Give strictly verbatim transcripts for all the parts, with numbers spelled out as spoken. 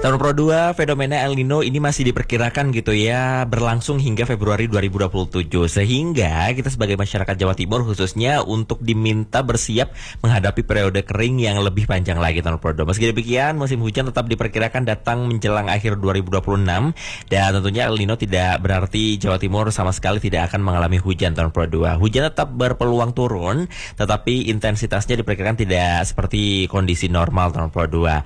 Tahun Pro dua, fenomena El Nino ini masih diperkirakan gitu ya berlangsung hingga Februari dua ribu dua puluh tujuh. Sehingga kita sebagai masyarakat Jawa Timur khususnya untuk diminta bersiap menghadapi periode kering yang lebih panjang lagi tahun Pro dua. Meski demikian, musim hujan tetap diperkirakan datang menjelang akhir dua ribu dua puluh enam. Dan tentunya El Nino tidak berarti Jawa Timur sama sekali tidak akan mengalami hujan tahun Pro dua. Hujan tetap berpeluang turun, tetapi intensitasnya diperkirakan tidak seperti kondisi normal tahun Pro dua.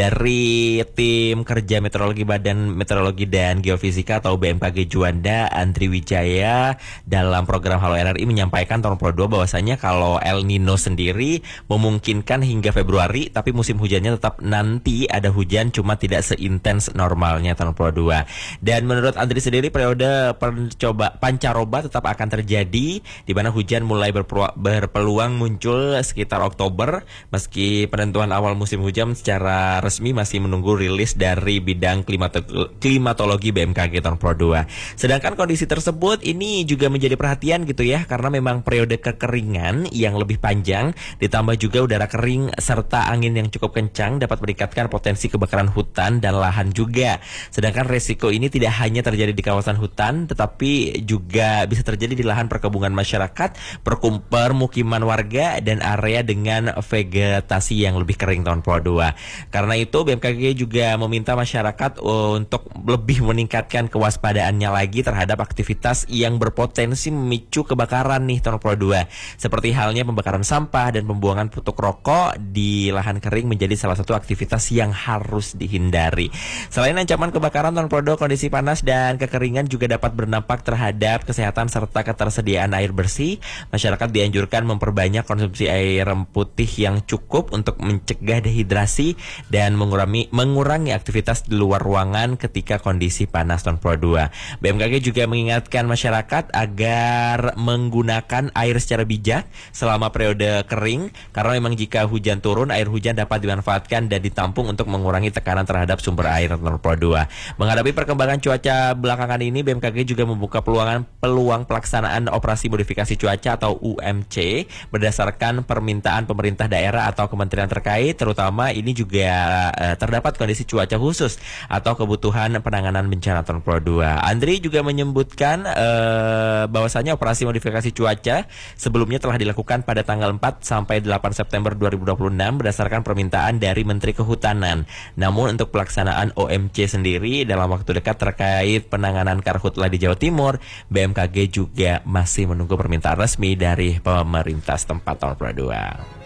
Dari tim Tim Kerja Meteorologi Badan Meteorologi dan Geofisika atau B M K G Juanda, Andri Wijaya dalam program Halo R R I menyampaikan tahun Pro dua bahwasanya kalau El Nino sendiri memungkinkan hingga Februari, tapi musim hujannya tetap nanti ada hujan, cuma tidak seintens normalnya tahun Pro dua. Dan menurut Andri sendiri periode pencoba pancaroba tetap akan terjadi, di mana hujan mulai berpeluang, berpeluang muncul sekitar Oktober, meski penentuan awal musim hujan secara resmi masih menunggu rilis dari bidang klimato klimatologi B M K G tahun Pro dua. Sedangkan kondisi tersebut ini juga menjadi perhatian gitu ya, karena memang periode kekeringan yang lebih panjang ditambah juga udara kering serta angin yang cukup kencang dapat meningkatkan potensi kebakaran hutan dan lahan juga. Sedangkan resiko ini tidak hanya terjadi di kawasan hutan, tetapi juga bisa terjadi di lahan perkebunan masyarakat, permukiman warga, dan area dengan vegetasi yang lebih kering tahun Pro dua. Karena itu B M K G juga meminta masyarakat untuk lebih meningkatkan kewaspadaannya lagi terhadap aktivitas yang berpotensi memicu kebakaran nih tahun Pro dua. Seperti halnya pembakaran sampah dan pembuangan putuk rokok di lahan kering menjadi salah satu aktivitas yang harus dihindari. Selain ancaman kebakaran tahun Pro dua, kondisi panas dan kekeringan juga dapat berdampak terhadap kesehatan serta ketersediaan air bersih. Masyarakat dianjurkan memperbanyak konsumsi air putih yang cukup untuk mencegah dehidrasi dan mengurangi mengurangi aktivitas di luar ruangan ketika kondisi panas tahun Pro dua. B M K G juga mengingatkan masyarakat agar menggunakan air secara bijak selama periode kering, karena memang jika hujan turun, air hujan dapat dimanfaatkan dan ditampung untuk mengurangi tekanan terhadap sumber air tahun Pro dua. Menghadapi perkembangan cuaca belakangan ini, B M K G juga membuka peluang peluang pelaksanaan operasi modifikasi cuaca atau U M C berdasarkan permintaan pemerintah daerah atau kementerian terkait, terutama ini juga uh, terdapat kondisi cuaca khusus atau kebutuhan penanganan bencana tahun Pro dua. Andri juga menyebutkan uh, bahwasanya operasi modifikasi cuaca sebelumnya telah dilakukan pada tanggal empat sampai delapan September dua ribu dua puluh enam berdasarkan permintaan dari Menteri Kehutanan. Namun untuk pelaksanaan O M C sendiri dalam waktu dekat terkait penanganan karhutla di Jawa Timur, B M K G juga masih menunggu permintaan resmi dari pemerintah setempat tahun Pro dua.